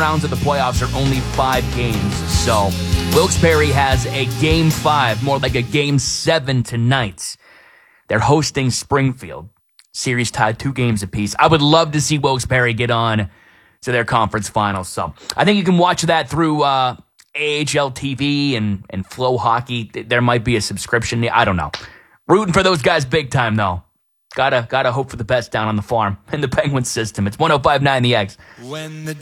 rounds of the playoffs are only 5 games. So Wilkes-Barre has a Game 5, more like a Game 7 tonight. They're hosting Springfield. Series tied 2 games apiece. I would love to see Wilkes-Barre get on to their conference finals. So I think you can watch that through AHL TV and Flow Hockey. There might be a subscription. I don't know. Rooting for those guys big time, though. Gotta hope for the best down on the farm in the Penguins system. It's 105.9 The X.